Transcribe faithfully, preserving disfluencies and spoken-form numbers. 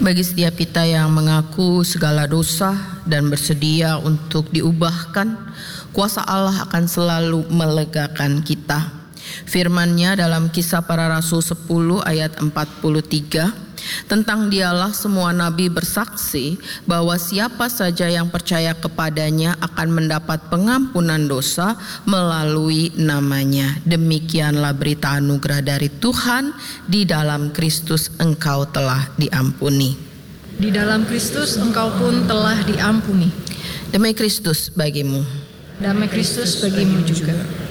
Bagi setiap kita yang mengaku segala dosa dan bersedia untuk diubahkan, kuasa Allah akan selalu melegakan kita. Firman-Nya dalam Kisah Para Rasul sepuluh ayat empat puluh tiga, tentang Dialah semua nabi bersaksi bahwa siapa saja yang percaya kepadanya akan mendapat pengampunan dosa melalui namanya. Demikianlah berita anugerah dari Tuhan, di dalam Kristus engkau telah diampuni. Di dalam Kristus engkau pun telah diampuni. Damai Kristus bagimu. Damai Kristus bagimu juga.